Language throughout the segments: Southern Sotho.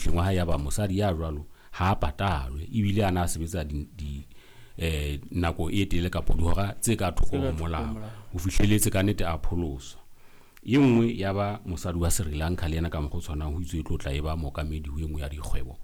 fihleng wa hae ya ba mosadi ya jwalo ha patalwe ibile ana sebetsa di nako e tele ka podihora tse ka thoko molao o fihleletse ka nete a pholoso e nngwe ya ba mosadi wa Sri Lanka le yena ka mo go tshwana ho itse tlotla e ba mokamedi ho engwe ya dikgwebo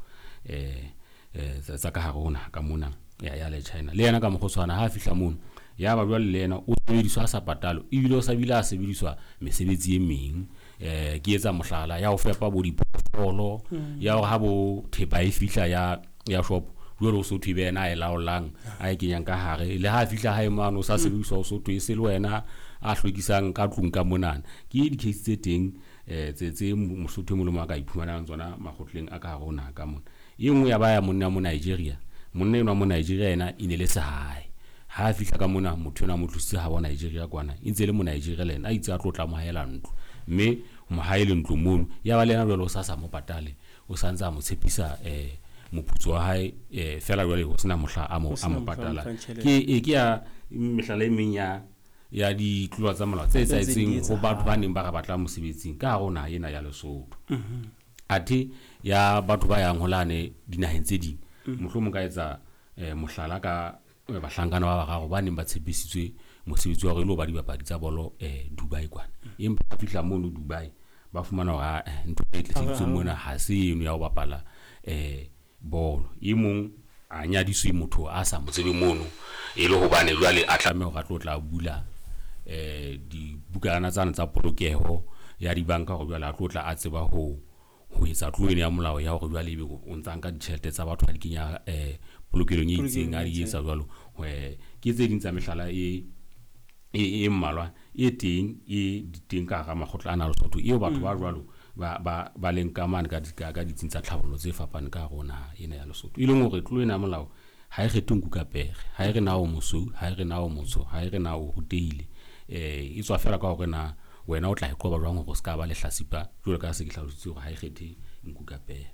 tsa ka harona ka mona ya le China le yena ka mo go tshwana ha fihla mono ya ba jwale le yena o sebediswa sa patalo ibile o sa bila sebediswa mesebetsi e meng ke etsa mohlala ya ho fepa bo diphoofolo ya ho ha bo thepa e fihla ya shop jwale o so thibe na e laolang a e kenyang ka hare le ha fihla hae mano sa sebediswa o so thwe se le wena a hlwekisang ka tlung ka monana ke di case tse teng tse mosotho mo le mo ka iphumanang tsona makgotleng a ka harona ka mona e nngwe ya ba ya monna mo Nigeria monna ena mo Nigeria ena ine le sehae ha fihla ka mona motho ona mo tlositse ha wa Nigeria kwana intse le mo Nigeria lena a itse a tlotla mo haela ntlo mme mo haele ntlo mono ya ba lena jwalo sa mo patale o santsa mo tshepisa moputso wa hae fela jwale ho sena mohla a mo patala ke ya mehlala e meng ya di tlwa tsa molao tse etseng go batho ba neng ba ga batla mosebetsing ka gona ena ya Lesotho athe ya batho ba yang holane dinaheng tse ding mohlomong ka etsa mohlala ka bahlankana ba bagago ba neng ba tshepisitswe mosebetsi wa go ile ba dibapadi tsa bolo Dubai kwana empa fihla mono Dubai ba fumana ga ntho e tlisitswe mona ha se eno ya go bapala bolo e mong a nyadiswe motho a sa motsebe mono e le hobane jwale a tlameha go tlotla bula di bukana tsana tsa polokeho ya dibanka go jwale a tlotla a tseba ho etsa tloene ya molao ya go jwale be o ntsa nka ditšhelete tsa batho a di kenya polokelong e itseng a di etsa jwalo ke tse ding tsa mehlala e mmalwa e teng ka ga makgotla a na Lesotho eo batho ba jwalo ba leng ka mane ka ditsing tsa tlhabollo tse fapane ka rona ena ya Lesotho e leng hore tloene ya molao ha e kgethe nkukapere ha e re na o mosou ha e re na o motsho ha e re na o ruteile e tswa fela ka hore na wena o tla e qoba jwang go ska ba le hlasipa jwalo ka se ke hlalositse hore ha e kgethe nkukapere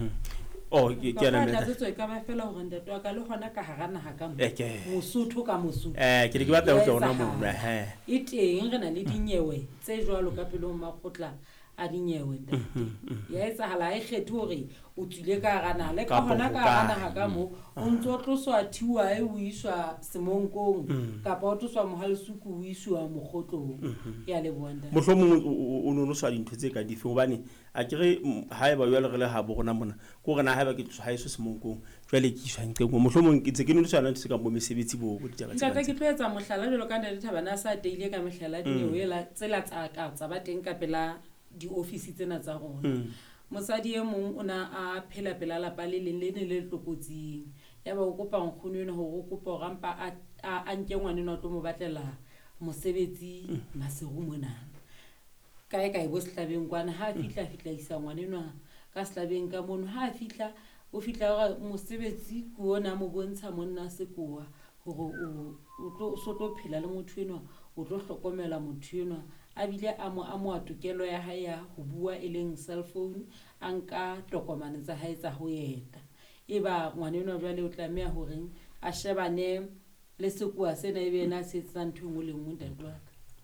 ke ana mena tse ka ba fela hore ntatwa ka le gona ka harana ha ka mosotho ka mosotho ke re ke batla ho tsona mo e teng re na le dinyewe tse jwalo ka pele o makgotla a dinyewe ya etsahala e kgethe hore o tswile ka harana le ka hona ka harana ha ka mo o ntso tloswa thiwa e o iswa semonkong kapa o tloswa mohalsuku o iswa mogotlong ya le bonda mohlomong o no swa dintho tse ka dife hobane a kere ha e ba jwale re le ha bo rona mona ko rena ha e ba ke tswa ha iso semonkong jwale ke iswa nqeng mohlomong ke tse ke no tswana tse ka mo mesebetsi bo ditaba tsa ke tloetsa mohlala jalo ka ntle thabana sa teile ka mehlala dinyewe la tsela tsa ba teng ka pela di office tsena tsa rona mosadi e mong ona a phela pela la pale le le tlokotsing ya ba o kopa nkgono ene ho kopa rampa a nke ngwane no tlo mo batlela mosebetsi maseru mona kae bo sehlabeng kwana ha fihla isa ngwane no ka sehlabeng ka mono ha fihla o fihla mosebetsi ko ona mo bontsha monna sekoa hore o tlo phela le motho eno o tlo hlokomela motho eno a bile a mo atokelo ya hae ya ho bua e leng cell phone a nka tokomane tsa hae tsa ho yeta eba ngwane eno jwale o tlameha hore a shebane le sekoa sena e be na se tsa ntho ngwe le ngwe ntatwa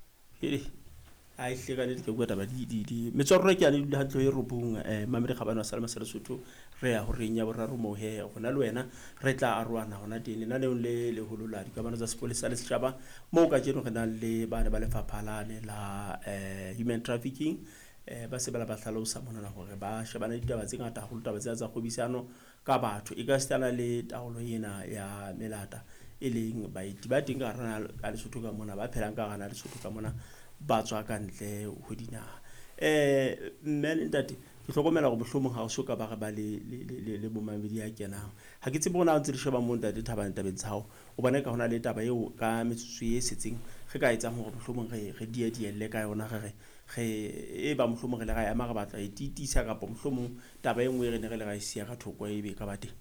a ihleka le ke gweta ba di metswarro ke ane le hantlo e robong mamere khabana salama sa Lesotho re ya hore nya boraro mo he gona le wena re tla arwana gona teng na le holola di kabana tsa sepolesa le setjhaba mo ka jeno re na le bana ba lefaphalane la human trafficking ba se ba hlalosa mona hore ba shebana ditaba tse ngata go ditaba tsa kgobisano ka batho e ka stana le taolo ena ya melata e leng baiti ba teng ka rena ka Lesotho ka mona ba phelang ka gana Lesotho ka mona ba tswa ka ntle ho dinaha mme ntate ke hlokomela go bohlomong ha o soka ba re ba le bomamedi ya kenang ha ke tsebe bona ntse re sheba mo ntate Thabang tabeng tsa hao o bona ka hona le taba eo ka metsotso e setseng re ka etsang hore bohlomong re diedielle ka yona re e ba mohlomong re le ga ya mara batla e titisa kapa mohlomong taba e nngwe re ne re le ga isia ka thoko e be ka bate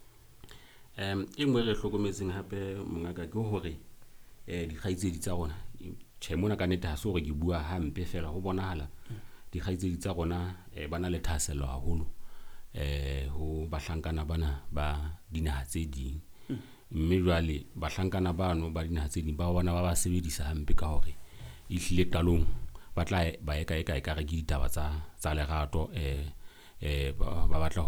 e nngwe re hlokometseng hape mongaka ke hore dikgaitsedi tsa rona tjhe mona ka neta ha se hore ke bua hampe fela ho bonahala dikgaitsedi tsa rona bana le thaselo haholo ho bahlankana bana ba dinaha tse ding mme jwale bahlankana bano ba dinaha tse ding ba bona ba sebedisa hampe ka hore ihlile qalong ba tla ba eka ka re ke ditaba tsa lerato ba batla